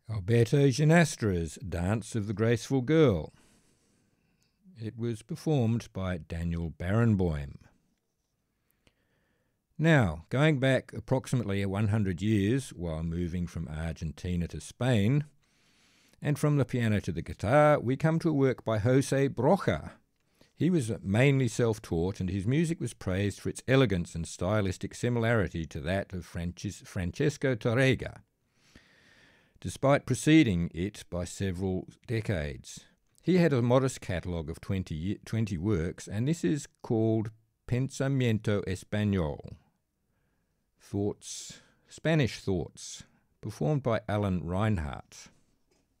Alberto Ginastra's Dance of the Graceful Girl. It was performed by Daniel Barenboim. Now, going back approximately 100 years while moving from Argentina to Spain, and from the piano to the guitar, we come to a work by Jose Brocha. He was mainly self-taught, and his music was praised for its elegance and stylistic similarity to that of Francesco Torrega, despite preceding it by several decades. He had a modest catalogue of 20 works, and this is called Pensamiento Español, Spanish Thoughts, performed by Alan Reinhardt.